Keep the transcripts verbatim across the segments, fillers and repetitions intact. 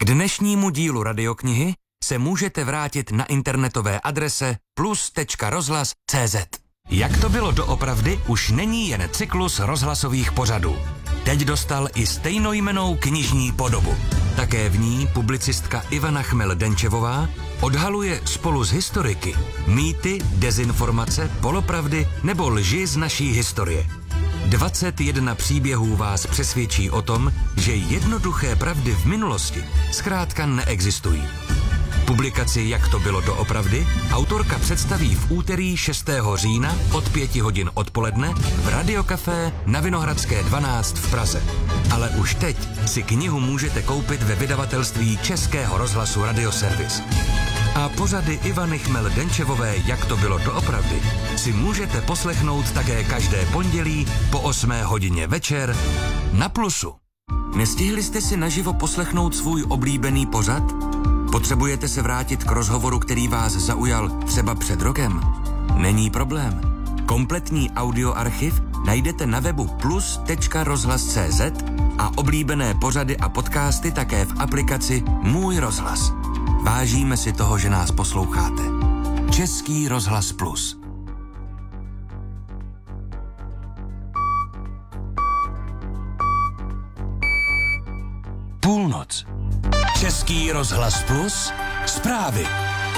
K dnešnímu dílu radioknihy se můžete vrátit na internetové adrese plus tečka rozhlas tečka cé zet. Jak to bylo doopravdy, už není jen cyklus rozhlasových pořadů. Teď dostal i stejnojmennou knižní podobu. Také v ní publicistka Ivana Chmel-Denčevová odhaluje spolu s historiky mýty, dezinformace, polopravdy nebo lži z naší historie. dvacet jedna příběhů vás přesvědčí o tom, že jednoduché pravdy v minulosti zkrátka neexistují. Publikaci Jak to bylo doopravdy autorka představí v úterý šestého října od pěti hodin odpoledne v Radiokafé na Vinohradské dvanáct v Praze. Ale už teď si knihu můžete koupit ve vydavatelství Českého rozhlasu Radioservis. A pořady Ivany Chmel-Denčevové Jak to bylo doopravdy si můžete poslechnout také každé pondělí po osmé hodině večer na Plusu. Nestihli jste si naživo poslechnout svůj oblíbený pořad? Potřebujete se vrátit k rozhovoru, který vás zaujal třeba před rokem? Není problém. Kompletní audioarchiv najdete na webu plus tečka rozhlas tečka cé zet a oblíbené pořady a podcasty také v aplikaci Můj rozhlas. Vážíme si toho, že nás posloucháte. Český rozhlas Plus. Půlnoc. Český rozhlas Plus. Zprávy.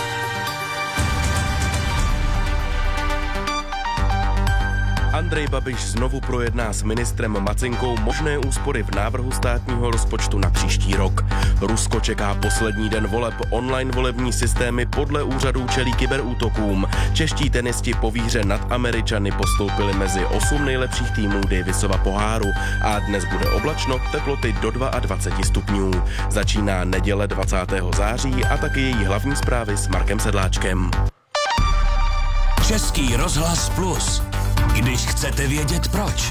Andrej Babiš znovu projedná s ministrem Macinkou možné úspory v návrhu státního rozpočtu na příští rok. Rusko čeká poslední den voleb, online volební systémy podle úřadů čelí kyberútokům. Čeští tenisti po výhře nad Američany postoupili mezi osm nejlepších týmů Davisova poháru a dnes bude oblačno, teploty do dvacet dva stupňů. Začíná neděle dvacátého září a taky její hlavní zprávy s Markem Sedláčkem. Český rozhlas Plus. Když chcete vědět proč.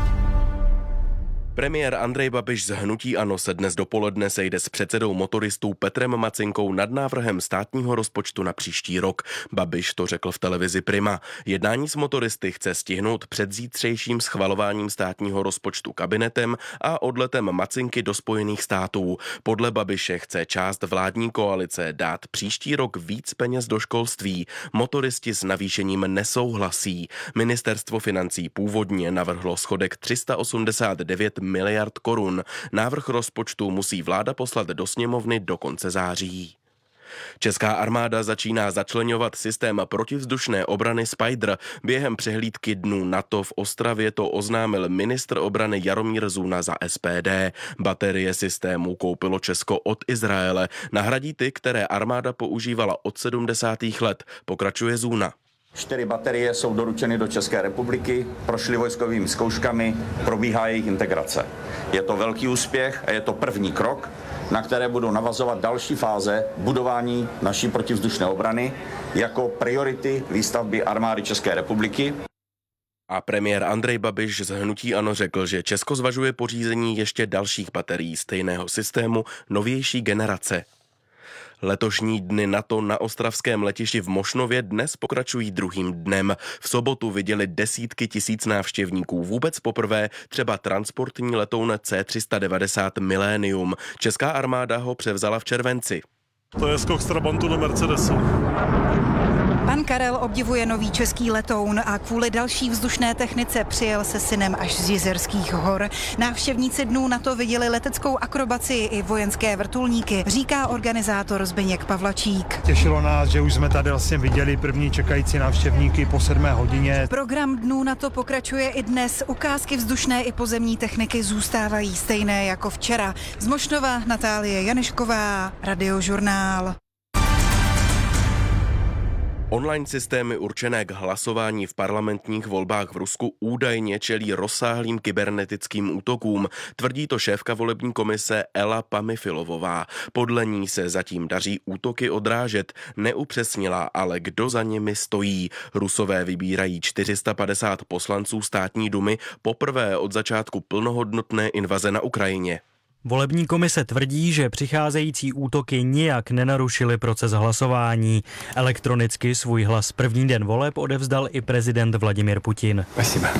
Premiér Andrej Babiš z hnutí ANO se dnes dopoledne sejde s předsedou motoristů Petrem Macinkou nad návrhem státního rozpočtu na příští rok. Babiš to řekl v televizi Prima. Jednání s motoristy chce stihnout před zítřejším schvalováním státního rozpočtu kabinetem a odletem Macinky do Spojených států. Podle Babiše chce část vládní koalice dát příští rok víc peněz do školství. Motoristi s navýšením nesouhlasí. Ministerstvo financí původně navrhlo schodek tři sta osmdesát devět miliard korun. Návrh rozpočtu musí vláda poslat do sněmovny do konce září. Česká armáda začíná začleňovat systém protivzdušné obrany Spider. Během přehlídky dnů NATO v Ostravě to oznámil ministr obrany Jaromír Zuna za S P D. Baterie systému koupilo Česko od Izraele. Nahradí ty, které armáda používala od sedmdesátých let, pokračuje Zuna. Čtyři baterie jsou doručeny do České republiky, prošly vojskovými zkouškami, probíhá jejich integrace. Je to velký úspěch a je to první krok, na které budou navazovat další fáze budování naší protivzdušné obrany jako priority výstavby armády České republiky. A premiér Andrej Babiš z hnutí ANO řekl, že Česko zvažuje pořízení ještě dalších baterií stejného systému novější generace. Letošní dny NATO na ostravském letišti v Mošnově dnes pokračují druhým dnem. V sobotu viděli desítky tisíc návštěvníků. Vůbec poprvé třeba transportní letoun C tři sta devadesát Millennium. Česká armáda ho převzala v červenci. To je skok z Trabantu do Mercedesu. Pan Karel obdivuje nový český letoun a kvůli další vzdušné technice přijel se synem až z Jizerských hor. Návštěvníci dnů na to viděli leteckou akrobaci i vojenské vrtulníky, říká organizátor Zbyněk Pavlačík. Těšilo nás, že už jsme tady vlastně viděli první čekající návštěvníky po sedmé hodině. Program dnů na to pokračuje i dnes. Ukázky vzdušné i pozemní techniky zůstávají stejné jako včera. Z Mošnova Natálie Janešková, Radiožurnál. Online systémy určené k hlasování v parlamentních volbách v Rusku údajně čelí rozsáhlým kybernetickým útokům, tvrdí to šéfka volební komise Ela Pamifilovová. Podle ní se zatím daří útoky odrážet, neupřesnila ale, kdo za nimi stojí. Rusové vybírají čtyři sta padesát poslanců státní dumy poprvé od začátku plnohodnotné invaze na Ukrajině. Volební komise tvrdí, že přicházející útoky nijak nenarušily proces hlasování. Elektronicky svůj hlas první den voleb odevzdal i prezident Vladimír Putin. Спасибо.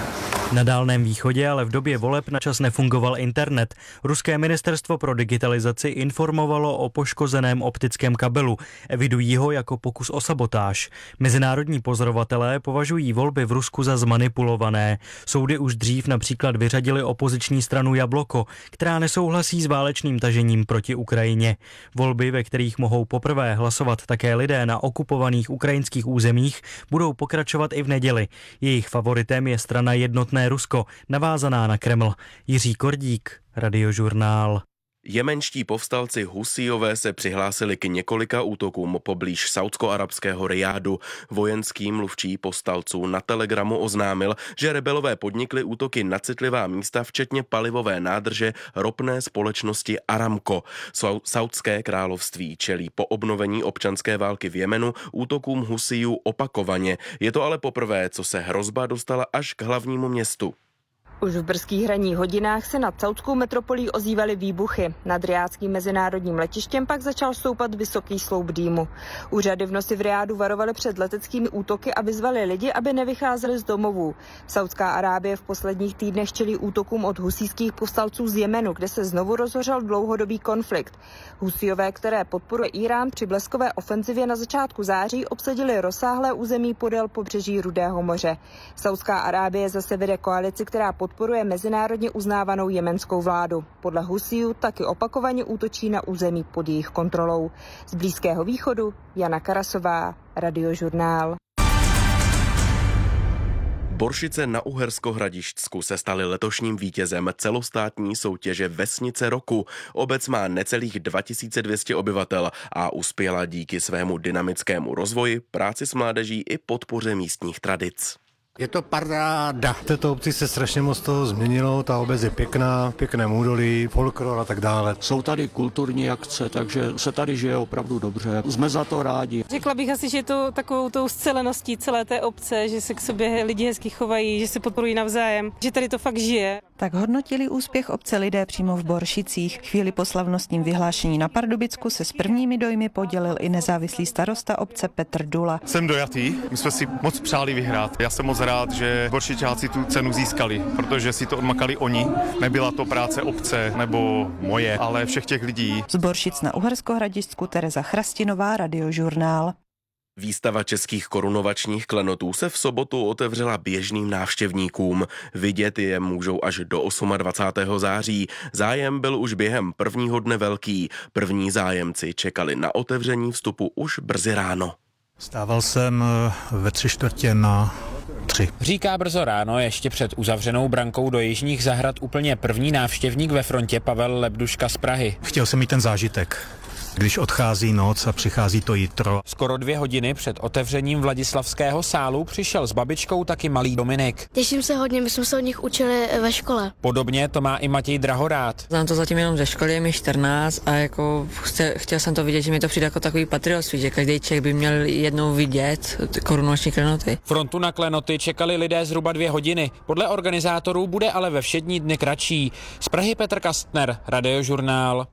Na Dálném východě ale v době voleb načas nefungoval internet. Ruské ministerstvo pro digitalizaci informovalo o poškozeném optickém kabelu. Evidují ho jako pokus o sabotáž. Mezinárodní pozorovatelé považují volby v Rusku za zmanipulované. Soudy už dřív například vyřadili opoziční stranu Jabloko, která nesouhlasí s válečným tažením proti Ukrajině. Volby, ve kterých mohou poprvé hlasovat také lidé na okupovaných ukrajinských územích, budou pokračovat i v neděli. Jejich favoritem je strana Jednotné Rusko, navázaná na Kreml. Jiří Kordík, Radiožurnál. Jemenští povstalci Husíové se přihlásili k několika útokům poblíž saúdsko-arabského Rijádu. Vojenský mluvčí povstalců na Telegramu oznámil, že rebelové podnikli útoky na citlivá místa, včetně palivové nádrže ropné společnosti Aramco. Saúdské království čelí po obnovení občanské války v Jemenu útokům Husíů opakovaně. Je to ale poprvé, co se hrozba dostala až k hlavnímu městu. Už v brzkých ranních hodinách se nad saudskou metropolí ozývaly výbuchy. Nad Rijádským mezinárodním letištěm pak začal stoupat vysoký sloup dýmu. Úřady v noci v Rijádu varovaly před leteckými útoky a vyzvali lidi, aby nevycházeli z domovů. Saudská Arábie v posledních týdnech čelí útokům od husijských povstalců z Jemenu, kde se znovu rozhořel dlouhodobý konflikt. Husijové, které podporuje Irán při bleskové ofenzivě na začátku září, obsadili rozsáhlé území podél pobřeží Rudého moře. Saudská Arábie zase vede koalici, která podporuje mezinárodně uznávanou jemenskou vládu. Podle Husijů taky opakovaně útočí na území pod jejich kontrolou. Z Blízkého východu Jana Karasová, Radiožurnál. Boršice na Uhersko-Hradišťsku se staly letošním vítězem celostátní soutěže Vesnice roku. Obec má necelých dva tisíce dvě stě obyvatel a uspěla díky svému dynamickému rozvoji, práci s mládeží i podpoře místních tradic. Je to paráda. V této obci se strašně moc toho změnilo, ta obec je pěkná, pěkné údolí, folklor a tak dále. Jsou tady kulturní akce, takže se tady žije opravdu dobře. Jsme za to rádi. Řekla bych asi, že je to takovou tou sceleností celé té obce, že se k sobě lidi hezky chovají, že se podporují navzájem, že tady to fakt žije. Tak hodnotili úspěch obce lidé přímo v Boršicích. Chvíli po slavnostním vyhlášení na Pardubicku se s prvními dojmy podělil i nezávislý starosta obce Petr Dula. Jsem dojatý, my jsme si moc přáli vyhrát. Já jsem moc rád, že Boršičáci tu cenu získali, protože si to odmakali oni. Nebyla to práce obce nebo moje, ale všech těch lidí. Z Boršic na Uhersko-Hradišťsku Tereza Chrastinová, Radiožurnál. Výstava českých korunovačních klenotů se v sobotu otevřela běžným návštěvníkům. Vidět je můžou až do dvacátého osmého září. Zájem byl už během prvního dne velký. První zájemci čekali na otevření vstupu už brzy ráno. Stával jsem ve tři čtvrtě na tři. Říká brzo ráno, ještě před uzavřenou brankou do Jižních zahrad úplně první návštěvník ve frontě Pavel Lebduška z Prahy. Chtěl jsem mít ten zážitek, když odchází noc a přichází to jitro. Skoro dvě hodiny před otevřením Vladislavského sálu přišel s babičkou taky malý Dominik. Těším se hodně, my jsme se od nich učili ve škole. Podobně to má i Matěj Drahorát. Znám to zatím jenom ze školy, je mi čtrnáct a jako chtěl, chtěl jsem to vidět, že mi to přijde jako takový patriotství, že každý Čech by měl jednou vidět korunovační klenoty. Frontu na klenoty čekali lidé zhruba dvě hodiny. Podle organizátorů bude ale ve všední dny kratší. Z Prahy Petr Kastner, Radiožurnál.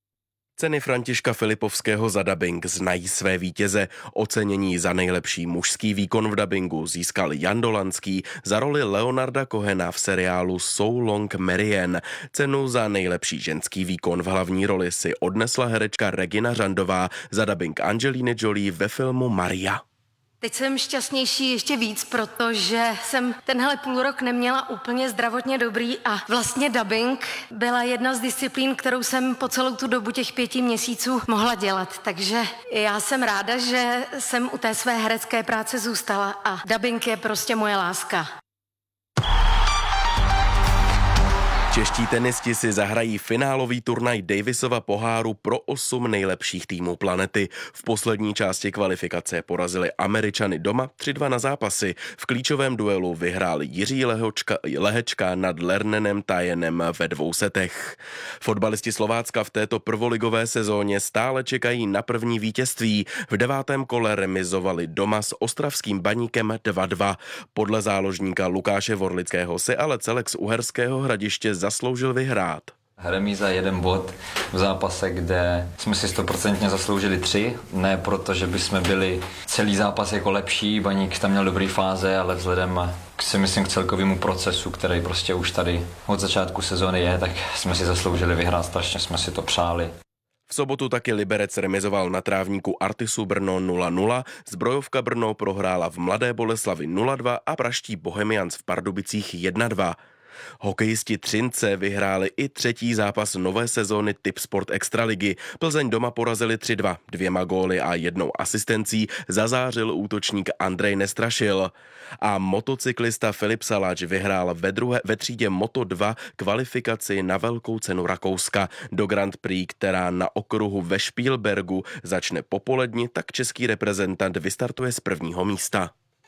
Ceny Františka Filipovského za dabing znají své vítěze. Ocenění za nejlepší mužský výkon v dabingu získal Jan Dolanský za roli Leonarda Cohena v seriálu So Long Marianne. Cenu za nejlepší ženský výkon v hlavní roli si odnesla herečka Regina Řandová za dabing Angeliny Jolie ve filmu Maria. Teď jsem šťastnější ještě víc, protože jsem tenhle půl rok neměla úplně zdravotně dobrý a vlastně dabing byla jedna z disciplín, kterou jsem po celou tu dobu těch pěti měsíců mohla dělat. Takže já jsem ráda, že jsem u té své herecké práce zůstala a dabing je prostě moje láska. Čeští tenisti si zahrají finálový turnaj Davisova poháru pro osm nejlepších týmů planety. V poslední části kvalifikace porazili Američany doma tři dva na zápasy. V klíčovém duelu vyhrál Jiří Lehočka, Lehečka nad Lernenem Tajenem ve dvou setech. Fotbalisti Slovácka v této prvoligové sezóně stále čekají na první vítězství. V devátém kole remizovali doma s ostravským Baníkem dva dva. Podle záložníka Lukáše Vorlického se ale celek z Uherského Hradiště zasloužil vyhrát. Remíza jeden bod v zápase, kde jsme si stoprocentně zasloužili tři. Ne proto, že bychom byli celý zápas jako lepší, Baník tam měl dobrý fáze, ale vzhledem k, si myslím, k celkovému procesu, který prostě už tady od začátku sezóny je, tak jsme si zasloužili vyhrát, strašně jsme si to přáli. V sobotu taky Liberec remizoval na trávníku Artisu Brno nula nula, Zbrojovka Brno prohrála v Mladé Boleslavi nula dva a praští Bohemians v Pardubicích jedna dva. Hokejisti Třince vyhráli i třetí zápas nové sezóny Tipsport Extraligy. Plzeň doma porazili tři dva, dvěma góly a jednou asistencí zazářil útočník Andrej Nestrašil. A motocyklista Filip Saláč vyhrál ve, druhé, ve třídě Moto dva kvalifikaci na velkou cenu Rakouska. Do Grand Prix, která na okruhu ve Špílbergu začne popoledni, tak český reprezentant vystartuje z prvního místa.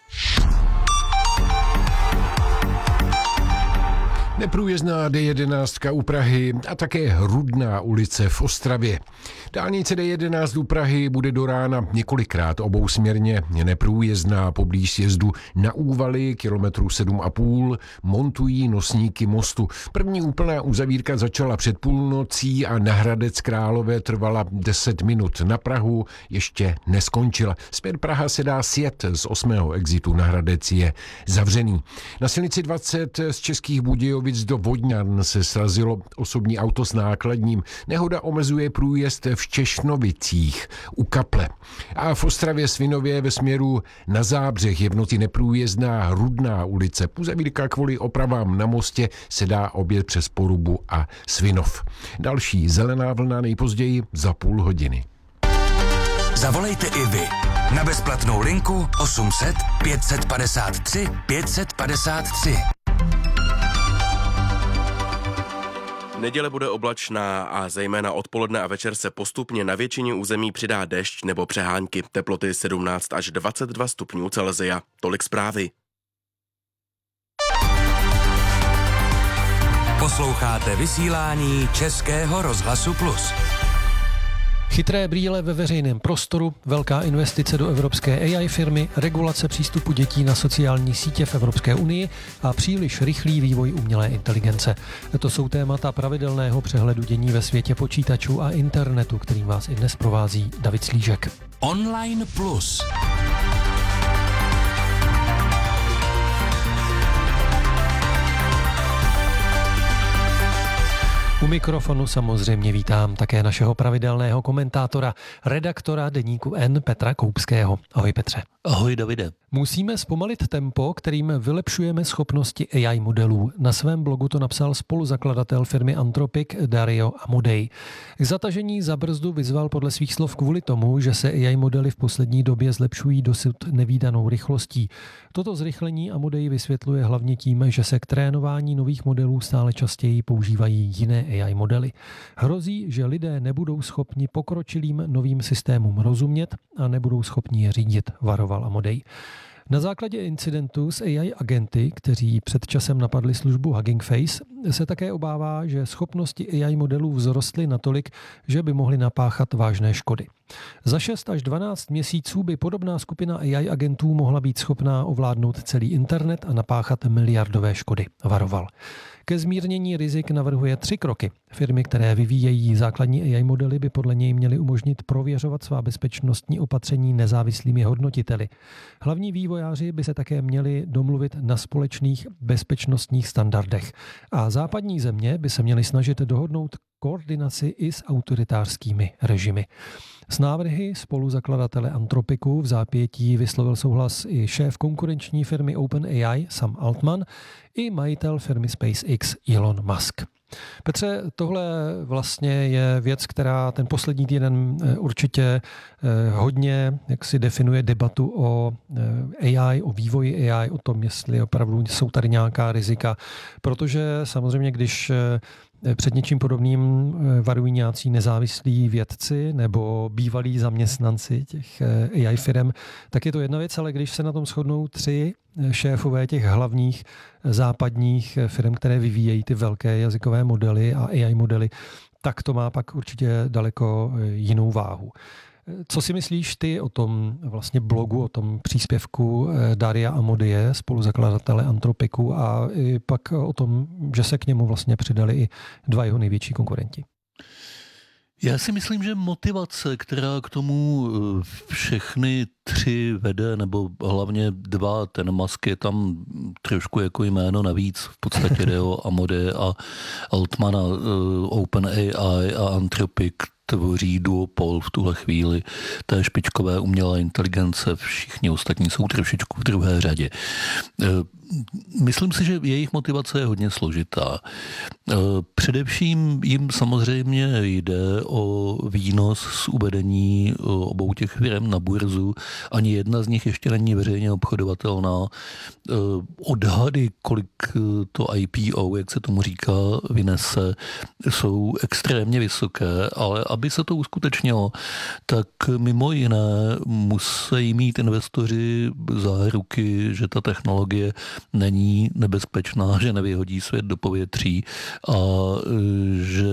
Neprůjezdná D jedenáct u Prahy a také Rudná ulice v Ostravě. Dálnice D jedenáct u Prahy bude do rána několikrát obousměrně neprůjezdná. Poblíž sjezdu na Úvaly kilometru sedm a půl montují nosníky mostu. První úplná uzavírka začala před půlnocí a na Hradec Králové trvala deset minut. Na Prahu ještě neskončila. Zpět Praha se dá sjet, z osmého exitu na Hradec je zavřený. Na silnici dvacet z Českých Budějovic do Vodňan se srazilo osobní auto s nákladním. Nehoda omezuje průjezd v Češnovicích u Kaple. A v Ostravě Svinově ve směru na Zábřeh je v noci neprůjezdná Rudná ulice. Uzavírka kvůli opravám na mostě se dá objet přes Porubu a Svinov. Další zelená vlna nejpozději za půl hodiny. Zavolejte i vy na bezplatnou linku osm set pět padesát tři pět padesát tři. Neděle bude oblačná a zejména odpoledne a večer se postupně na většině území přidá déšť nebo přehánky. Teploty sedmnáct až dvacet dva stupňů Celsia. Tolik zprávy. Posloucháte vysílání Českého rozhlasu Plus. Chytré brýle ve veřejném prostoru, velká investice do evropské A I firmy, regulace přístupu dětí na sociální sítě v Evropské unii a příliš rychlý vývoj umělé inteligence. To jsou témata pravidelného přehledu dění ve světě počítačů a internetu, kterým vás i dnes provází David Slížek. Online Plus. U mikrofonu samozřejmě vítám také našeho pravidelného komentátora, redaktora deníku N Petra Koupského. Ahoj Petře. Ahoj Davide. Musíme zpomalit tempo, kterým vylepšujeme schopnosti A I modelů. Na svém blogu to napsal spoluzakladatel firmy Anthropic Dario Amodei. K zatažení za brzdu vyzval podle svých slov kvůli tomu, že se A I modely v poslední době zlepšují dosud nevídanou rychlostí. Toto zrychlení Amodei vysvětluje hlavně tím, že se k trénování nových modelů stále častěji používají jiné A I modely. Hrozí, že lidé nebudou schopni pokročilým novým systémům rozumět a nebudou schopni je řídit, varoval Amodei. Na základě incidentu s A I agenty, kteří před časem napadli službu Hugging Face, se také obává, že schopnosti A I modelů vzrostly natolik, že by mohly napáchat vážné škody. Za šest až dvanáct měsíců by podobná skupina A I agentů mohla být schopná ovládnout celý internet a napáchat miliardové škody, varoval. Ke zmírnění rizik navrhuje tři kroky. Firmy, které vyvíjejí základní A I modely, by podle něj měly umožnit prověřovat svá bezpečnostní opatření nezávislými hodnotiteli. Hlavní vývojáři by se také měli domluvit na společných bezpečnostních standardech. A západní země by se měly snažit dohodnout koordinaci i s autoritářskými režimy. S návrhy spoluzakladatele Anthropicu v zápětí vyslovil souhlas i šéf konkurenční firmy OpenAI Sam Altman i majitel firmy SpaceX Elon Musk. Petře, tohle vlastně je věc, která ten poslední týden určitě hodně jak si definuje debatu o A I, o vývoji A I, o tom, jestli opravdu jsou tady nějaká rizika, protože samozřejmě, když před něčím podobným varují nějací nezávislí vědci nebo bývalí zaměstnanci těch A I firm, tak je to jedna věc, ale když se na tom shodnou tři šéfové těch hlavních západních firm, které vyvíjejí ty velké jazykové modely a A I modely, tak to má pak určitě daleko jinou váhu. Co si myslíš ty o tom vlastně blogu, o tom příspěvku Daria Amodie, spoluzakladatele Antropiku, a i pak o tom, že se k němu vlastně přidali i dva jeho největší konkurenti? Já si myslím, že motivace, která k tomu všechny tři vede, nebo hlavně dva, ten Musk je tam trošku jako jméno navíc, v podstatě jde o Amode a Altmana, OpenAI a Anthropic tvoří duopol v tuhle chvíli té špičkové umělé inteligence, všichni ostatní jsou trošičku v druhé řadě. Myslím si, že jejich motivace je hodně složitá. Především jim samozřejmě jde o výnos z uvedení obou těch firm na burzu. Ani jedna z nich ještě není veřejně obchodovatelná. Odhady, kolik to I P O, jak se tomu říká, vynese, jsou extrémně vysoké, ale aby se to uskutečnilo, tak mimo jiné musí mít investoři záruky, že ta technologie není nebezpečná, že nevyhodí svět do povětří a že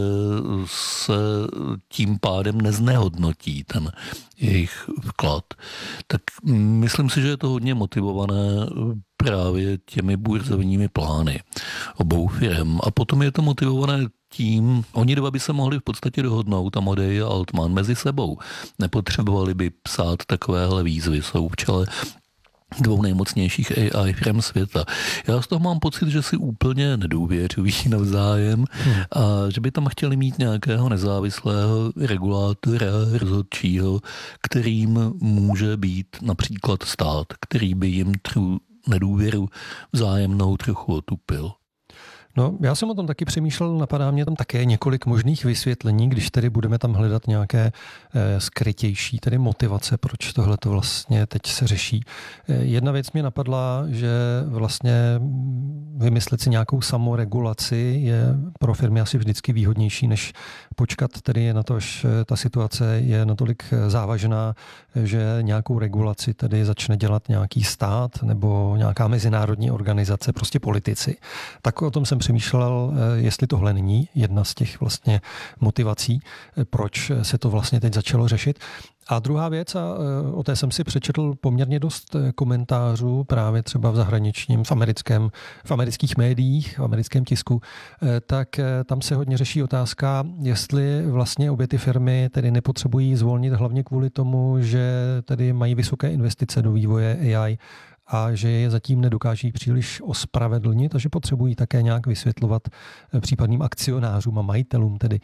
se tím pádem neznehodnotí ten jejich vklad. Tak myslím si, že je to hodně motivované právě těmi burzovními plány obou firm. A potom je to motivované tím, oni dva by se mohli v podstatě dohodnout, Amodei a Altman, mezi sebou. Nepotřebovali by psát takovéhle výzvy, jsou v čele dvou nejmocnějších A I firm světa. Já z toho mám pocit, že si úplně nedůvěřují navzájem hmm. a že by tam chtěli mít nějakého nezávislého regulátora rozhodčího, kterým může být například stát, který by jim tu nedůvěru vzájemnou trochu otupil. No, já jsem o tom taky přemýšlel, napadá mě tam také několik možných vysvětlení, když tedy budeme tam hledat nějaké e, skrytější tedy motivace, proč tohle to vlastně teď se řeší. E, jedna věc mě napadla, že vlastně vymyslet si nějakou samoregulaci je pro firmy asi vždycky výhodnější, než počkat tedy na to, až ta situace je natolik závažná, že nějakou regulaci tedy začne dělat nějaký stát nebo nějaká mezinárodní organizace, prostě politici. Tak o tom jsem přemýšlel, jestli tohle není jedna z těch vlastně motivací, proč se to vlastně teď začalo řešit. A druhá věc, a o té jsem si přečetl poměrně dost komentářů právě třeba v zahraničním, v americkém, v amerických médiích, v americkém tisku, tak tam se hodně řeší otázka, jestli vlastně obě ty firmy tedy nepotřebují zvolnit hlavně kvůli tomu, že tedy mají vysoké investice do vývoje A I a že je zatím nedokáží příliš ospravedlnit a že potřebují také nějak vysvětlovat případným akcionářům a majitelům tedy,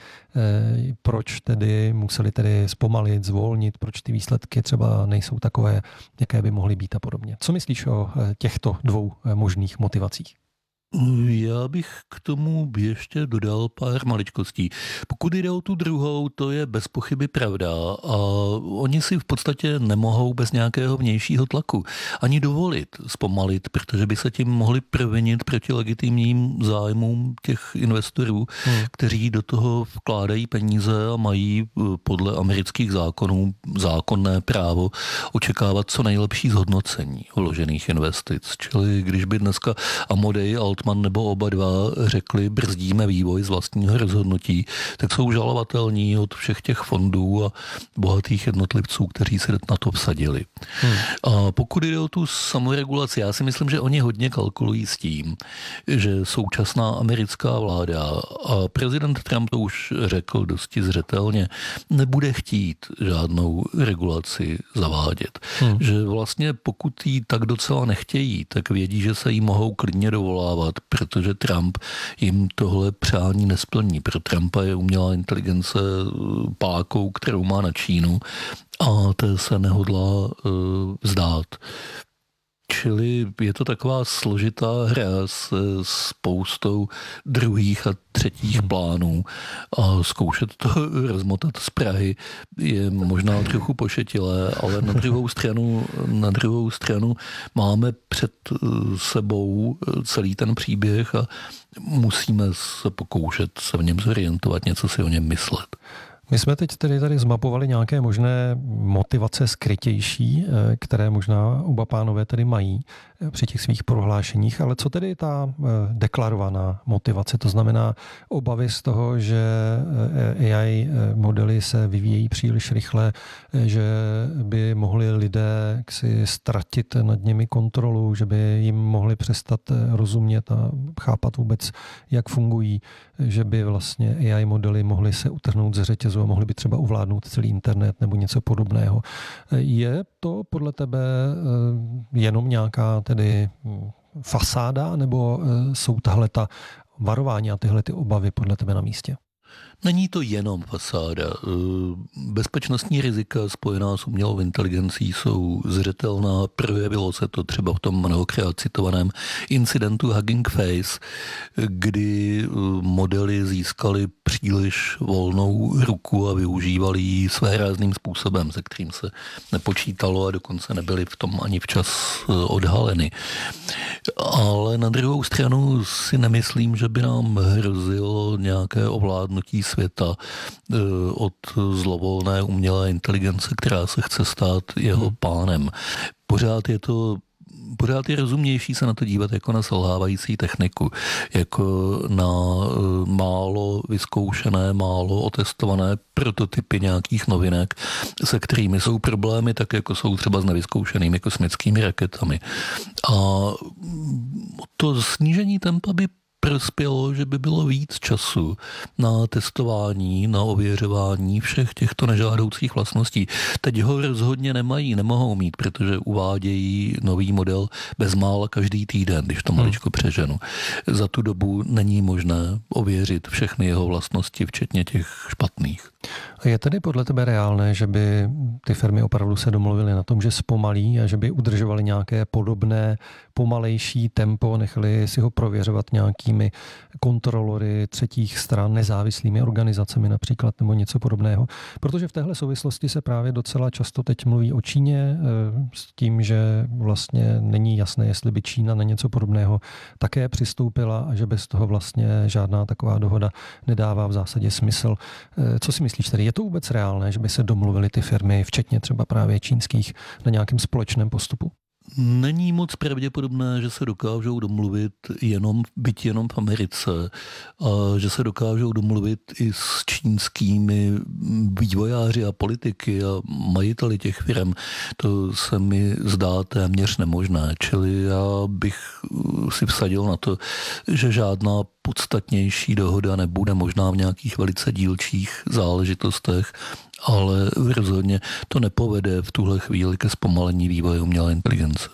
proč tedy museli tedy zpomalit, zvolnit, proč ty výsledky třeba nejsou takové, jaké by mohly být a podobně. Co myslíš o těchto dvou možných motivacích? Já bych k tomu ještě dodal pár maličkostí. Pokud jde o tu druhou, to je bez pochyby pravda a oni si v podstatě nemohou bez nějakého vnějšího tlaku ani dovolit zpomalit, protože by se tím mohli provinit proti legitimním zájmům těch investorů, hmm. kteří do toho vkládají peníze a mají podle amerických zákonů zákonné právo očekávat co nejlepší zhodnocení vložených investic. Čili když by dneska Amodei, Altman nebo oba dva řekli, brzdíme vývoj z vlastního rozhodnutí, tak jsou žalovatelní od všech těch fondů a bohatých jednotlivců, kteří se na to vsadili. Hmm. A pokud jde o tu samoregulaci, já si myslím, že oni hodně kalkulují s tím, že současná americká vláda a prezident Trump to už řekl dosti zřetelně, nebude chtít žádnou regulaci zavádět. Hmm. Že vlastně pokud jí tak docela nechtějí, tak vědí, že se jí mohou klidně dovolávat, protože Trump jim tohle přání nesplní. Pro Trumpa je umělá inteligence pákou, kterou má na Čínu a to se nehodlá uh, vzdát. Čili je to taková složitá hra s spoustou druhých a třetích plánů a zkoušet to rozmotat z Prahy je možná trochu pošetilé, ale na druhou stranu, na druhou stranu máme před sebou celý ten příběh a musíme se pokoušet se v něm zorientovat, něco si o něm myslet. My jsme teď tedy tady zmapovali nějaké možné motivace skrytější, které možná oba pánové tedy mají při těch svých prohlášeních, ale co tedy ta deklarovaná motivace, to znamená obavy z toho, že A I modely se vyvíjejí příliš rychle, že by mohli lidé si ztratit nad nimi kontrolu, že by jim mohli přestat rozumět a chápat vůbec, jak fungují, že by vlastně A I modely mohly se utrhnout ze řetězu a mohly by třeba ovládnout celý internet nebo něco podobného. Je to podle tebe jenom nějaká tedy fasáda, nebo jsou tahle ta varování a tyhle ty obavy podle tebe na místě? Není to jenom fasáda. Bezpečnostní rizika spojená s umělou inteligencí jsou zřetelná. Projevilo se to třeba v tom mnohokrát citovaném incidentu Hugging Face, kdy modely získaly příliš volnou ruku a využívali ji svérázným způsobem, se kterým se nepočítalo a dokonce nebyly v tom ani včas odhaleny. Ale na druhou stranu si nemyslím, že by nám hrozilo nějaké ovládnutí světa od zlovolné umělé inteligence, která se chce stát jeho pánem. Pořád je to Pořád je rozumnější se na to dívat jako na selhávající techniku, jako na málo vyzkoušené, málo otestované prototypy nějakých novinek, se kterými jsou problémy, tak jako jsou třeba s nevyzkoušenými kosmickými raketami. A to snížení tempa by prospělo, že by bylo víc času na testování, na ověřování všech těchto nežádoucích vlastností. Teď ho rozhodně nemají, nemohou mít, protože uvádějí nový model bezmála každý týden, když to maličko přeženu. Za tu dobu není možné ověřit všechny jeho vlastnosti, včetně těch špatných. A je tedy podle tebe reálné, že by ty firmy opravdu se domluvily na tom, že zpomalí a že by udržovaly nějaké podobné, pomalejší tempo, nechali si ho prověřovat nějakými kontrolory třetích stran, nezávislými organizacemi například, nebo něco podobného? Protože v téhle souvislosti se právě docela často teď mluví o Číně s tím, že vlastně není jasné, jestli by Čína na něco podobného také přistoupila a že bez toho vlastně žádná taková dohoda nedává v zásadě smysl. Co si myslíš tedy? Je to vůbec reálné, že by se domluvily ty firmy, včetně třeba právě čínských, na nějakém společném postupu? Není moc pravděpodobné, že se dokážou domluvit jenom, byť jenom v Americe, a že se dokážou domluvit i s čínskými vývojáři a politiky a majiteli těch firm. To se mi zdá téměř nemožné. Čili já bych si vsadil na to, že žádná podstatnější dohoda nebude, možná v nějakých velice dílčích záležitostech, ale rozhodně to nepovede v tuhle chvíli ke zpomalení vývoje umělé inteligence.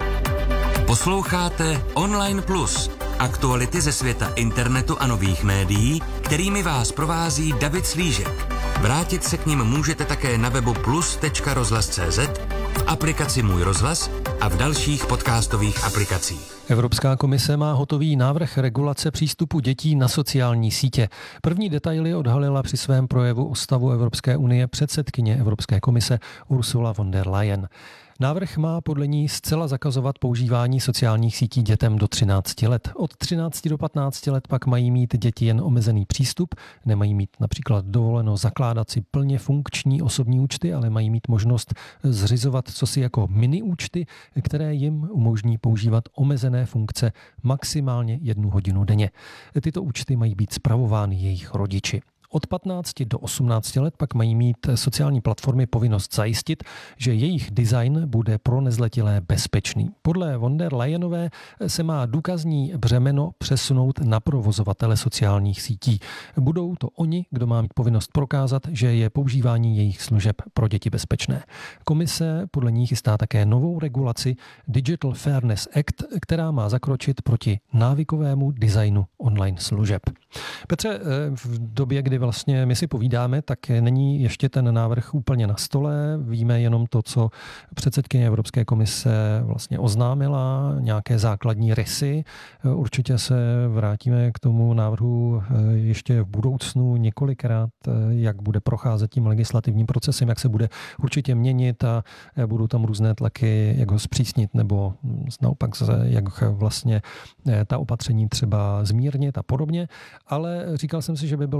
Posloucháte Online Plus, aktuality ze světa internetu a nových médií, kterými vás provází David Slížek. Vrátit se k nim můžete také na webu plus tečka rozhlas tečka cé zet, v aplikaci Můj rozhlas a v dalších podcastových aplikacích. Evropská komise má hotový návrh regulace přístupu dětí na sociální sítě. První detaily odhalila při svém projevu o stavu Evropské unie předsedkyně Evropské komise Ursula von der Leyen. Návrh má podle ní zcela zakazovat používání sociálních sítí dětem do třinácti let. Od třinácti do patnácti let pak mají mít děti jen omezený přístup, nemají mít například dovoleno zakládat si plně funkční osobní účty, ale mají mít možnost zřizovat cosi jako mini účty, které jim umožní používat omezené funkce maximálně jednu hodinu denně. Tyto účty mají být spravovány jejich rodiči. Od patnácti do osmnácti let pak mají mít sociální platformy povinnost zajistit, že jejich design bude pro nezletilé bezpečný. Podle von der Leyenové se má důkazní břemeno přesunout na provozovatele sociálních sítí. Budou to oni, kdo má mít povinnost prokázat, že je používání jejich služeb pro děti bezpečné. Komise podle ní chystá také novou regulaci Digital Fairness Act, která má zakročit proti návykovému designu online služeb. Petře, v době, kdy vlastně my si povídáme, tak není ještě ten návrh úplně na stole. Víme jenom to, co předsedkyně Evropské komise vlastně oznámila, nějaké základní rysy. Určitě se vrátíme k tomu návrhu ještě v budoucnu několikrát, jak bude procházet tím legislativním procesem, jak se bude určitě měnit a budou tam různé tlaky, jak ho zpřísnit nebo naopak, jak vlastně ta opatření třeba zmírnit a podobně. Ale říkal jsem si, že by bylo dobré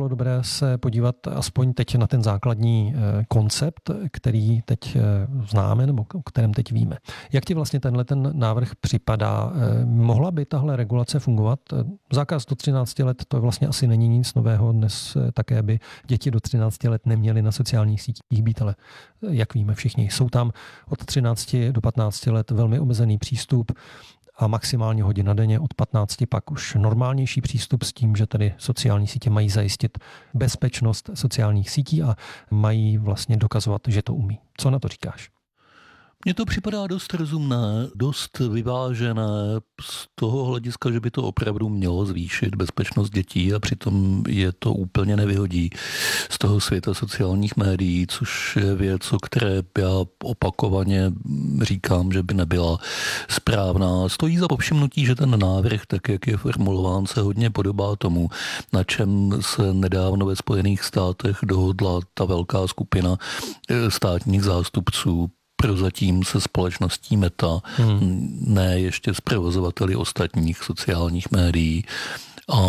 se podívat aspoň teď na ten základní koncept, který teď známe nebo o kterém teď víme. Jak ti vlastně tenhle ten návrh připadá? Mohla by tahle regulace fungovat? Zákaz do třinácti let, to vlastně asi není nic nového. Dnes také by děti do třinácti let neměly na sociálních sítích být, ale jak víme všichni, jsou tam od třinácti do patnácti let velmi omezený přístup a maximálně hodina denně, od patnácti pak už normálnější přístup s tím, že tedy sociální sítě mají zajistit bezpečnost sociálních sítí a mají vlastně dokazovat, že to umí. Co na to říkáš? Mně to připadá dost rozumné, dost vyvážené z toho hlediska, že by to opravdu mělo zvýšit bezpečnost dětí a přitom je to úplně nevyhodí z toho světa sociálních médií, což je věc, o které já opakovaně říkám, že by nebyla správná. Stojí za povšimnutí, že ten návrh, tak jak je formulován, se hodně podobá tomu, na čem se nedávno ve Spojených státech dohodla ta velká skupina státních zástupců, prozatím se společností Meta, hmm. ne ještě s provozovateli ostatních sociálních médií. A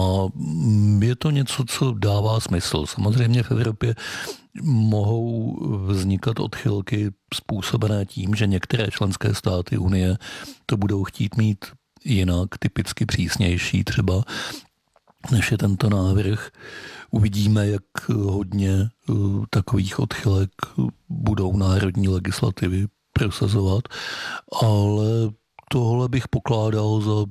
je to něco, co dává smysl. Samozřejmě v Evropě mohou vznikat odchylky způsobené tím, že některé členské státy Unie to budou chtít mít jinak, typicky přísnější třeba, než je tento návrh. Uvidíme, jak hodně takových odchylek budou národní legislativy prosazovat, ale tohle bych pokládal za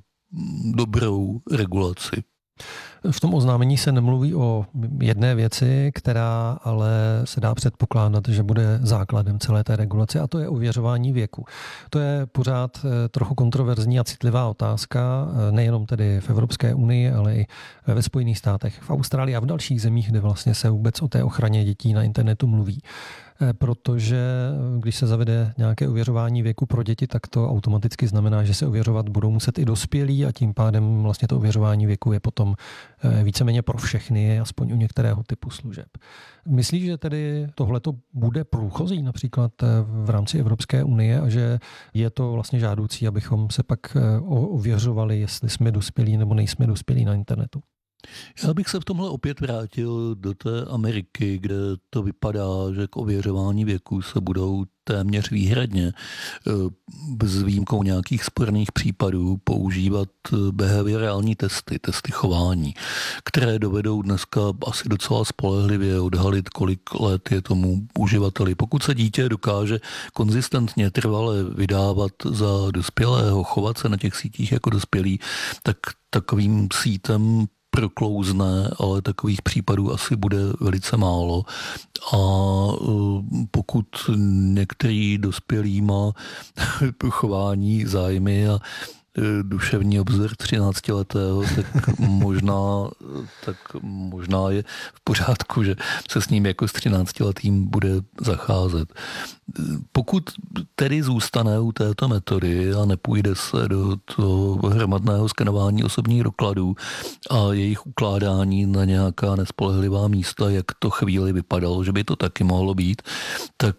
dobrou regulaci. V tom oznámení se nemluví o jedné věci, která ale se dá předpokládat, že bude základem celé té regulace, a to je ověřování věku. To je pořád trochu kontroverzní a citlivá otázka, nejenom tedy v Evropské unii, ale i ve Spojených státech, v Austrálii a v dalších zemích, kde vlastně se vůbec o té ochraně dětí na internetu mluví. Protože když se zavede nějaké ověřování věku pro děti, tak to automaticky znamená, že se ověřovat budou muset i dospělí a tím pádem vlastně to ověřování věku je potom víceméně pro všechny, aspoň u některého typu služeb. Myslíš, že tedy tohleto bude průchozí například v rámci Evropské unie a že je to vlastně žádoucí, abychom se pak ověřovali, jestli jsme dospělí nebo nejsme dospělí na internetu? Já bych se v tomhle opět vrátil do té Ameriky, kde to vypadá, že k ověřování věku se budou téměř výhradně s výjimkou nějakých sporných případů používat behaviorální testy, testy chování, které dovedou dneska asi docela spolehlivě odhalit, kolik let je tomu uživateli. Pokud se dítě dokáže konzistentně trvale vydávat za dospělého, chovat se na těch sítích jako dospělý, tak takovým sítem proklouzne, ale takových případů asi bude velice málo. A pokud některý dospělý má chování, zájmy a duševní obzor třináctiletého, tak možná, tak možná je v pořádku, že se s ním jako s třináctiletým bude zacházet. Pokud tedy zůstane u této metody a nepůjde se do toho hromadného skenování osobních dokladů a jejich ukládání na nějaká nespolehlivá místa, jak to chvíli vypadalo, že by to taky mohlo být, tak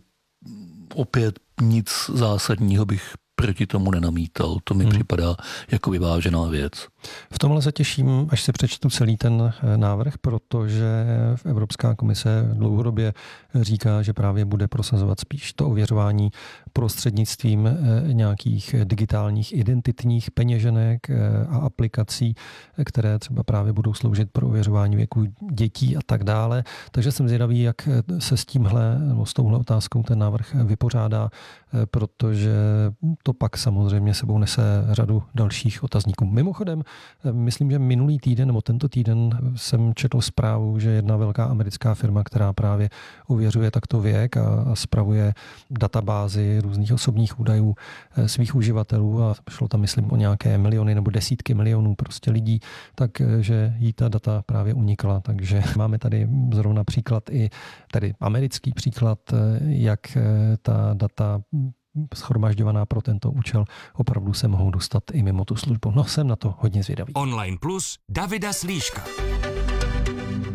opět nic zásadního bych proti tomu nenamítal. To mi hmm. připadá jako vyvážená věc. V tomhle se těším, až si přečtu celý ten návrh, protože Evropská komise dlouhodobě říká, že právě bude prosazovat spíš to ověřování prostřednictvím nějakých digitálních identitních peněženek a aplikací, které třeba právě budou sloužit pro ověřování věku dětí a tak dále. Takže jsem zvědavý, jak se s tímhle, nebo s touhle otázkou ten návrh vypořádá, protože to pak samozřejmě sebou nese řadu dalších otazníků. Mimochodem, myslím, že minulý týden nebo tento týden jsem četl zprávu, že jedna velká americká firma, která právě ověřuje takto věk a, a spravuje databázy různých osobních údajů svých uživatelů, a šlo tam, myslím, o nějaké miliony nebo desítky milionů prostě lidí, takže jí ta data právě unikla. Takže máme tady zrovna příklad i tady americký příklad, jak ta data shromažďovaná pro tento účel opravdu se mohou dostat i mimo tu službu. No, jsem na to hodně zvědavý. Online Plus Davida Slíška.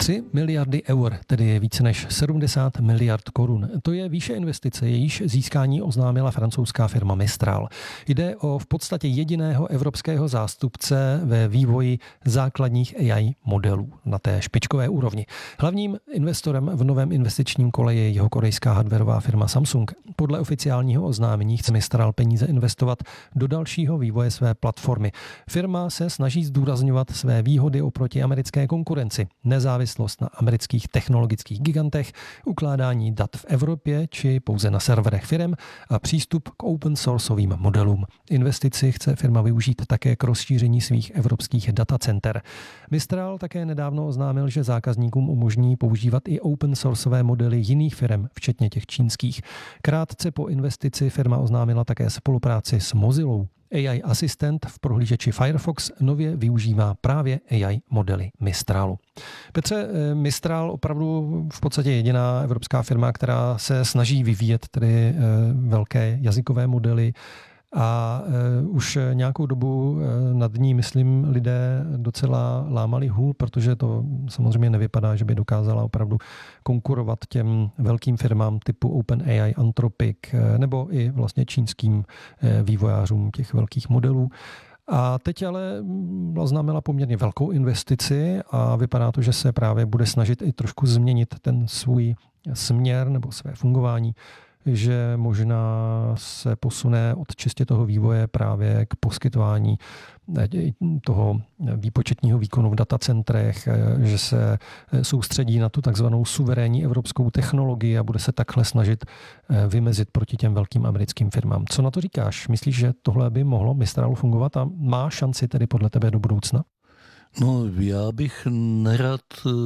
tři miliardy eur, tedy více než sedmdesát miliard korun. To je výše investice, jejíž získání oznámila francouzská firma Mistral. Jde o v podstatě jediného evropského zástupce ve vývoji základních A I modelů na té špičkové úrovni. Hlavním investorem v novém investičním kole je jihokorejská hardwarová firma Samsung. Podle oficiálního oznámení chce Mistral peníze investovat do dalšího vývoje své platformy. Firma se snaží zdůrazňovat své výhody oproti americké konkurenci. Nezávislost na amerických technologických gigantech, ukládání dat v Evropě či pouze na serverech firem a přístup k open sourceovým modelům. Investici chce firma využít také k rozšíření svých evropských datacenter. Mistral také nedávno oznámil, že zákazníkům umožní používat i open sourceové modely jiných firm, včetně těch čínských. Krátce po investici firma oznámila také spolupráci s Mozillou. A I asistent v prohlížeči Firefox nově využívá právě A I modely Mistralu. Petře, Mistral opravdu v podstatě jediná evropská firma, která se snaží vyvíjet tedy velké jazykové modely a uh, už nějakou dobu uh, nad ní, myslím, lidé docela lámali hůl, protože to samozřejmě nevypadá, že by dokázala opravdu konkurovat těm velkým firmám typu OpenAI, Anthropic uh, nebo i vlastně čínským uh, vývojářům těch velkých modelů. A teď ale oznámila poměrně velkou investici a vypadá to, že se právě bude snažit i trošku změnit ten svůj směr nebo své fungování, že možná se posune od čistě toho vývoje právě k poskytování toho výpočetního výkonu v datacentrech, že se soustředí na tu takzvanou suverénní evropskou technologii a bude se takhle snažit vymezit proti těm velkým americkým firmám. Co na to říkáš? Myslíš, že tohle by mohlo Mistralu fungovat a má šanci tedy podle tebe do budoucna? No, já bych nerad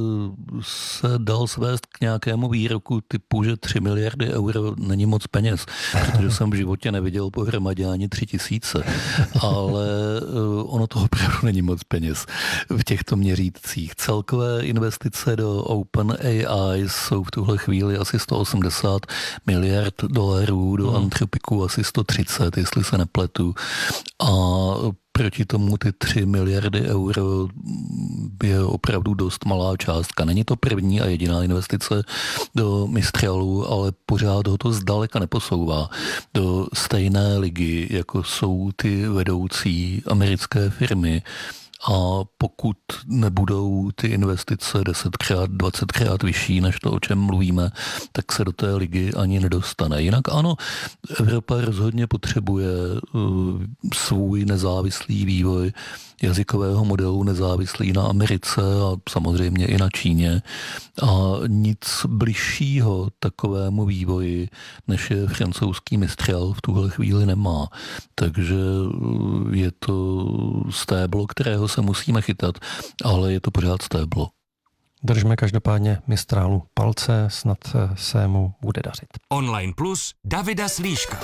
se dal svést k nějakému výroku typu, že tři miliardy euro není moc peněz, protože jsem v životě neviděl pohromadě ani tři tisíce, ale ono toho opravdu není moc peněz v těchto měřících. Celkové investice do OpenAI jsou v tuhle chvíli asi sto osmdesát miliard dolarů, do Anthropicu asi sto třicet, jestli se nepletu. A proti tomu ty tři miliardy euro je opravdu dost malá částka. Není to první a jediná investice do Mistralu, ale pořád ho to zdaleka neposouvá do stejné ligy, jako jsou ty vedoucí americké firmy. A pokud nebudou ty investice desetkrát, dvacetkrát vyšší než to, o čem mluvíme, tak se do té ligy ani nedostane. Jinak ano, Evropa rozhodně potřebuje uh, svůj nezávislý vývoj jazykového modelu, nezávislý na Americe a samozřejmě i na Číně. A nic bližšího takovému vývoji, než je francouzský Mistral, v tuhle chvíli nemá. Takže je to stéblo, kterého se musíme chytat, ale je to pořád stéblo. Držme každopádně Mistralu palce, snad se mu bude dařit. Online Plus Davida Slíška.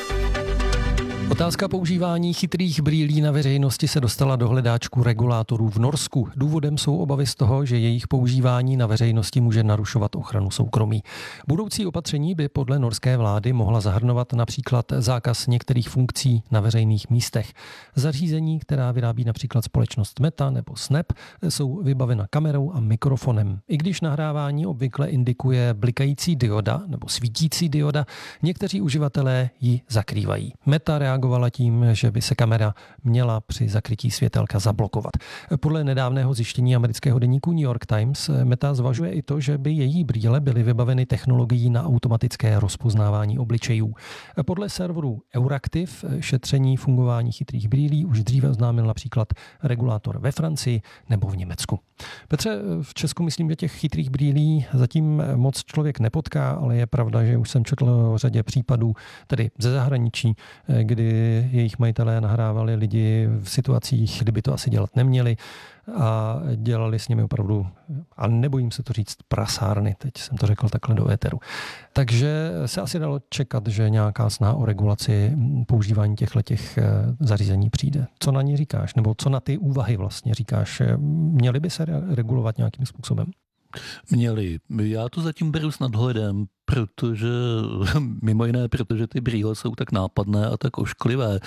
Otázka používání chytrých brýlí na veřejnosti se dostala do hledáčku regulátorů v Norsku. Důvodem jsou obavy z toho, že jejich používání na veřejnosti může narušovat ochranu soukromí. Budoucí opatření by podle norské vlády mohla zahrnovat například zákaz některých funkcí na veřejných místech. Zařízení, která vyrábí například společnost Meta nebo Snap, jsou vybavena kamerou a mikrofonem. I když nahrávání obvykle indikuje blikající dioda nebo svítící dioda, někteří uživatelé ji zakrývají. Meta reagovala tím, že by se kamera měla při zakrytí světelka zablokovat. Podle nedávného zjištění amerického deníku New York Times Meta zvažuje i to, že by její brýle byly vybaveny technologií na automatické rozpoznávání obličejů. Podle serveru Euractiv šetření fungování chytrých brýlí už dříve oznámil například regulátor ve Francii nebo v Německu. Petře, v Česku myslím, že těch chytrých brýlí zatím moc člověk nepotká, ale je pravda, že už jsem četl o řadě případů, tedy ze zahraničí, kdy jejich majitelé nahrávali lidi v situacích, kdyby to asi dělat neměli a dělali s nimi opravdu, a nebojím se to říct, prasárny. Teď jsem to řekl takhle do éteru. Takže se asi dalo čekat, že nějaká snaha o regulaci používání těchto zařízení přijde. Co na ní říkáš? Nebo co na ty úvahy vlastně říkáš? Měly by se regulovat nějakým způsobem? Měli. Já to zatím beru s nadhledem, protože, mimo jiné, protože ty brýle jsou tak nápadné a tak ošklivé,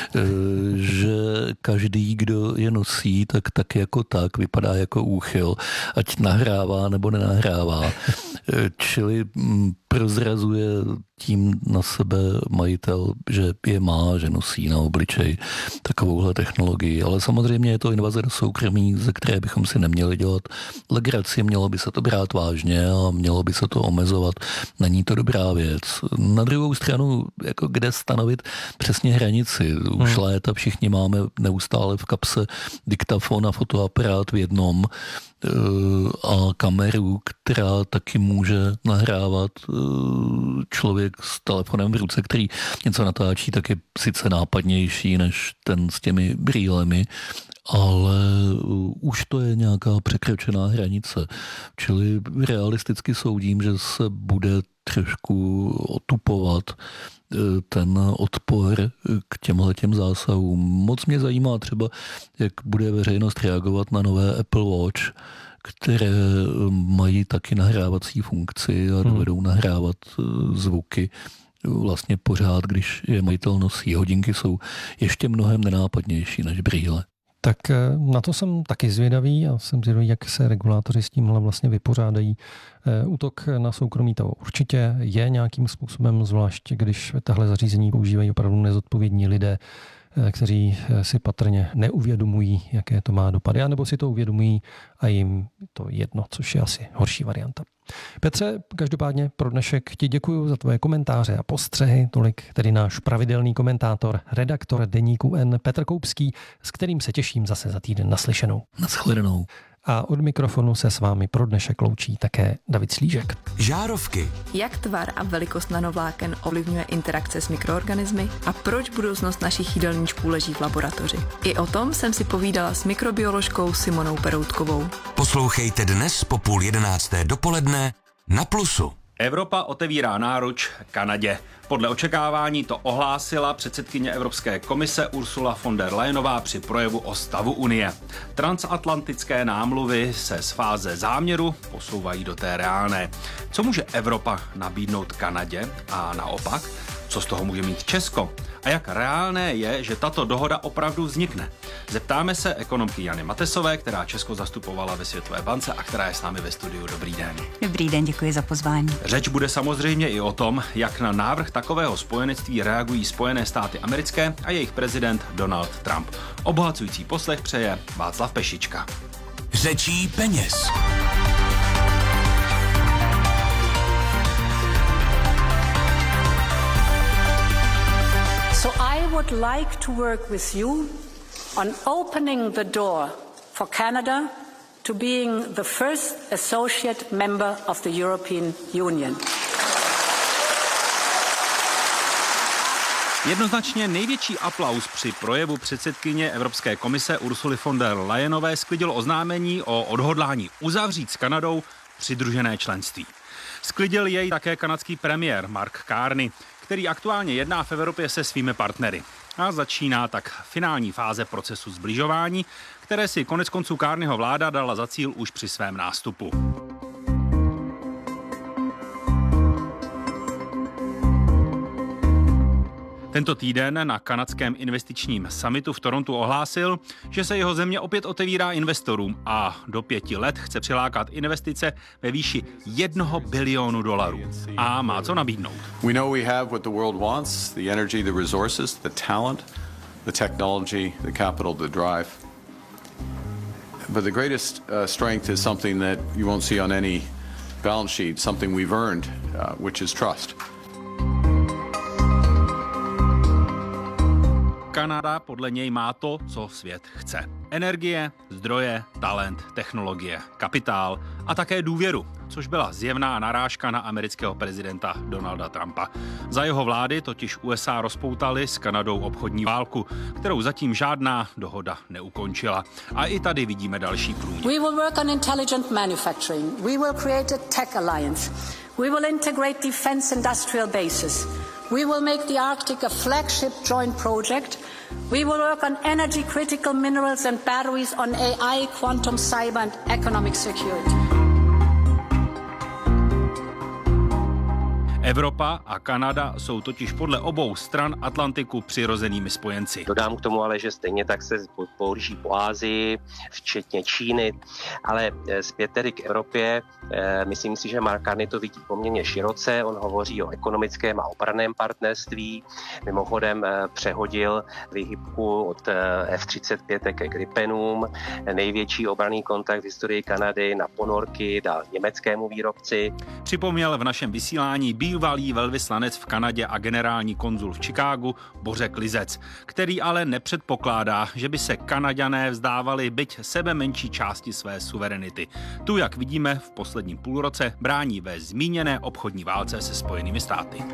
že každý, kdo je nosí, tak tak jako tak vypadá jako úchyl, ať nahrává nebo nenahrává. Čili prozrazuje tím na sebe majitel, že je má, že nosí na obličej takovouhle technologii. Ale samozřejmě je to invaze do soukromí, ze které bychom si neměli dělat legraci, mělo by se to brát vážně a mělo by se to omezovat. Není to dobrá věc. Na druhou stranu, jako kde stanovit přesně hranici. Už hmm. léta všichni máme neustále v kapse diktafon a fotoaparát v jednom a kameru, která taky může nahrávat. Člověk s telefonem v ruce, který něco natáčí, tak je sice nápadnější než ten s těmi brýlemi, ale už to je nějaká překročená hranice. Čili realisticky soudím, že se bude trošku otupovat ten odpor k těmhletěm zásahům. Moc mě zajímá třeba, jak bude veřejnost reagovat na nové Apple Watch, které mají taky nahrávací funkci a dovedou hmm. nahrávat zvuky vlastně pořád, když je majitel nosí. Hodinky jsou ještě mnohem nenápadnější než brýle. Tak na to jsem taky zvědavý a jsem zvědavý, jak se regulátoři s tímhle vlastně vypořádají. Útok na soukromí to určitě je nějakým způsobem, zvlášť když tahle zařízení používají opravdu nezodpovědní lidé, kteří si patrně neuvědomují, jaké to má dopady, anebo si to uvědomují a jim to jedno, což je asi horší varianta. Petře, každopádně pro dnešek ti děkuji za tvoje komentáře a postřehy. Tolik tedy náš pravidelný komentátor, redaktor Deníku N Petr Koupský, s kterým se těším zase za týden naslyšenou. Nashledanou. A od mikrofonu se s vámi pro dnešek loučí také David Slížek. Žárovky. Jak tvar a velikost nanovláken ovlivňuje interakce s mikroorganismy a proč budoucnost našich jídelníčků leží v laboratoři. I o tom jsem si povídala s mikrobioložkou Simonou Peroutkovou. Poslouchejte dnes po půl jedenácté dopoledne na Plusu. Evropa otevírá náruč Kanadě. Podle očekávání to ohlásila předsedkyně Evropské komise Ursula von der Leyenová při projevu o stavu Unie. Transatlantické námluvy se z fáze záměru posouvají do té reálné. Co může Evropa nabídnout Kanadě a naopak? Co z toho může mít Česko? A jak reálné je, že tato dohoda opravdu vznikne? Zeptáme se ekonomky Jany Matesové, která Česko zastupovala ve Světové bance a která je s námi ve studiu. Dobrý den. Dobrý den, děkuji za pozvání. Řeč bude samozřejmě i o tom, jak na návrh takového spojenectví reagují Spojené státy americké a jejich prezident Donald Trump. Obohacující poslech přeje Václav Pešička. Řečí peněz. So I would like to work with you on opening the door for Canada to being the first associate member of the European Union. Jednoznačně největší aplaus při projevu předsedkyně Evropské komise Ursuly von der Leyenové sklidilo oznámení o odhodlání uzavřít s Kanadou přidružené členství. Sklidil jej také kanadský premiér Mark Carney, který aktuálně jedná v Evropě se svými partnery. A začíná tak finální fáze procesu zbližování, které si koneckonců Carneyho vláda dala za cíl už při svém nástupu. Tento týden na kanadském investičním summitu v Torontu ohlásil, že se jeho země opět otevírá investorům a do pěti let chce přilákat investice ve výši jednoho bilionu dolarů. A má co nabídnout. We know we have what the world wants, the energy, the resources, the talent, the technology, the capital to drive. But the greatest uh, strength is something that you won't see on any balance sheet, something we've earned, uh, which is trust. Kanada podle něj má to, co svět chce. Energie, zdroje, talent, technologie, kapitál a také důvěru, což byla zjevná narážka na amerického prezidenta Donalda Trumpa. Za jeho vlády totiž U S A rozpoutali s Kanadou obchodní válku, kterou zatím žádná dohoda neukončila. A i tady vidíme další průnik. We will work on intelligent manufacturing. We will create a tech alliance. We will integrate defense industrial bases. We will make the Arctic a flagship joint project. We will work on energy critical minerals and batteries, on A I, quantum, cyber and economic security. Evropa a Kanada jsou totiž podle obou stran Atlantiku přirozenými spojenci. Dodám k tomu ale, že stejně tak se pohlíží po Asii, včetně Číny, ale zpět tedy k Evropě. Myslím si, že Mark Carney to vidí poměrně široce. On hovoří o ekonomickém a obranném partnerství. Mimochodem přehodil výhybku od F třicet pět ke Gripenům. Největší obranný kontrakt v historii Kanady na ponorky dal německému výrobci. Připomněl v našem vysílání bývalý velvyslanec v Kanadě a generální konzul v Chicagu Bořek Lizec, který ale nepředpokládá, že by se Kanaďané vzdávali byť sebe menší části své suverenity. Tu, jak vidíme, v posledním půlroce brání ve zmíněné obchodní válce se Spojenými státy.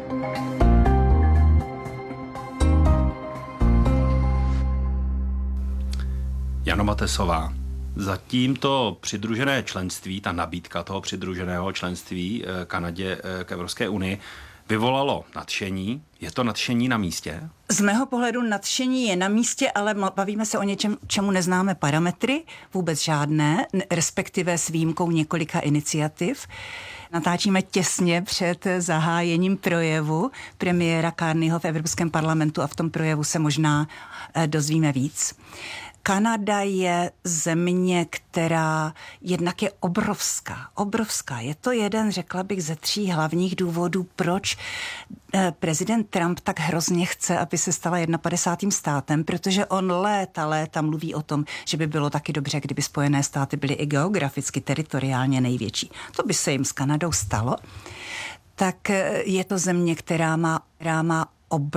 Jano Matesová. Zatím to přidružené členství, ta nabídka toho přidruženého členství Kanadě k Evropské unii vyvolalo nadšení. Je to nadšení na místě? Z mého pohledu nadšení je na místě, ale bavíme se o něčem, čemu neznáme parametry, vůbec žádné, respektive s výjimkou několika iniciativ. Natáčíme těsně před zahájením projevu premiéra Carneyho v Evropském parlamentu a v tom projevu se možná dozvíme víc. Kanada je země, která jednak je obrovská, obrovská. Je to jeden, řekla bych, ze tří hlavních důvodů, proč prezident Trump tak hrozně chce, aby se stala padesátým státem, protože on léta, léta mluví o tom, že by bylo taky dobře, kdyby Spojené státy byly i geograficky, teritoriálně největší. To by se jim s Kanadou stalo. Tak je to země, která má, která má obrovská